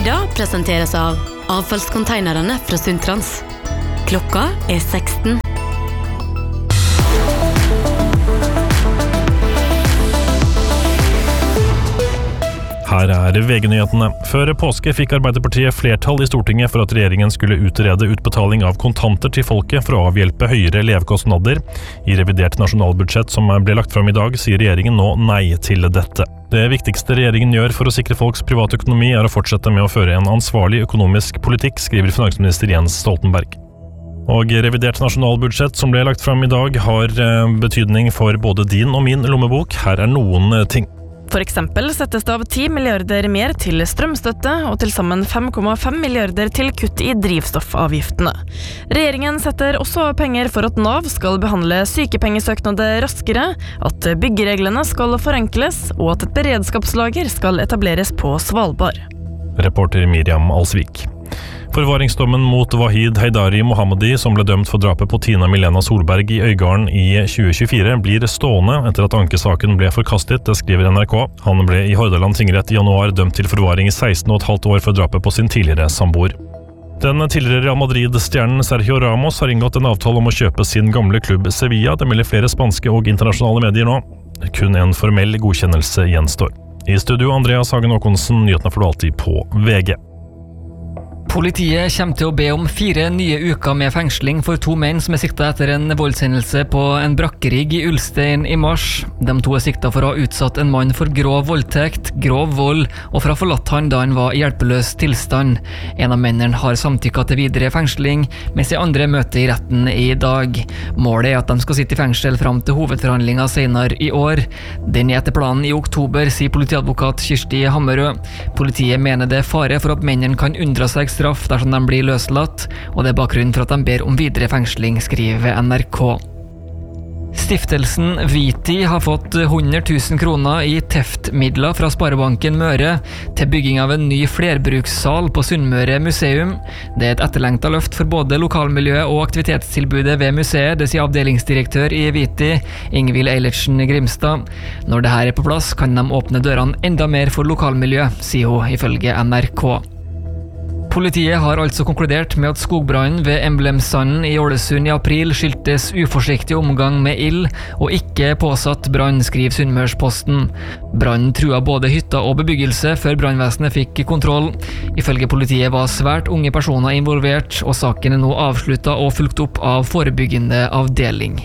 Nyhetsmorgen presenteres av avfallskonteinerne fra Sundtrans. Klokka 16. Her VG-nyhetene. Før påske fikk Arbeiderpartiet flertall i Stortinget for at regjeringen skulle utrede utbetaling av kontanter til folket for å avhjelpe høyere levekostnader. I revidert nasjonalbudsjett som ble lagt frem i dag, sier regjeringen nå nei til dette. Det viktigste regjeringen gjør for å sikre folks privatøkonomi å fortsette med å føre en ansvarlig økonomisk politikk, skriver finansminister Jens Stoltenberg. Og revidert nasjonalbudsjett som ble lagt frem i dag har betydning for både din og min lommebok. Her noen ting. For eksempel settes det av 10 milliarder mer til strømstøtte og til sammen 5,5 milliarder til kutt i drivstoffavgiftene. Regjeringen setter også av penger for at Nav skal behandle sykepengesøknader raskere, at byggereglene skal forenkles og at et beredskapslager skal etableres på Svalbard. Reporter Miriam Alsvik. Forvaringsdommen mot Wahid Heidari Mohammadi, som ble dømt for drapet på Tina Milena Solberg i Øygarden i 2024, blir stående etter at ankesaken ble forkastet, det skriver NRK. Han ble i Hordaland tingrett i januar dømt til forvaring i 16,5 år for drapet på sin tidligere samboer. Den tidligere Real Madrid-stjernen Sergio Ramos har inngått en avtale om å kjøpe sin gamle klubb Sevilla. Det melder flere spanske og internasjonale medier nå. Kun en formell godkjennelse gjenstår. I studio Andreas Hagen Håkonsen, nyhetene får du alltid på VG. Politiet kommer til å be om 4 nye uker med fengsling for 2 menn som siktet etter en voldshendelse på en brakkerigg i Ulstein i mars. De 2 siktet for å ha utsatt en mann for grov voldtekt, grov vold og for å ha forlatt han da han var i hjelpeløs tilstand. En av mennene har samtykket til videre fengsling, mens de andre møter i retten i dag. Målet at de skal sitte i fengsel fram til hovedforhandlingen senere i år. Den etter planen i oktober, sier politiadvokat Kirsti Hammerød. Politiet mener det fare for at mennene kan unndra seg straff dersom de blir løslatt, og det bakgrunnen for at de ber om videre fengsling, skriver NRK. Stiftelsen Viti har fått 100 000 kroner i TEFT-midler fra Sparebanken Møre til bygging av en ny flerbrukssal på Sunnmøre museum. Det et etterlengtet løft for både lokalmiljøet og aktivitetstilbudet ved museet, det sier avdelingsdirektør i Viti, Ingvild Eilertsen Grimstad. Når det her på plass, kan de åpne dørene enda mer for lokalmiljø, sier hun ifølge NRK. Politiet har altså konkludert med at skogbrannen ved Emblemsanden i Ålesund i april skyldtes uforsiktig omgang med ild og ikke påsatt brann, skriver Sunnmørsposten. Brannen trua både hytta og bebyggelse før brannvesenet fikk kontroll. Ifølge politiet var svært unge personer involvert, og saken nå avsluttet og fulgt opp av forebyggende avdeling.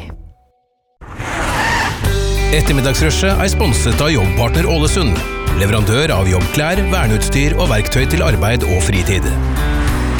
Ettermiddagsrushet sponset av Jobbpartner Ålesund. Leverandør av jobbklær, verneutstyr og verktøy til arbeid og fritid.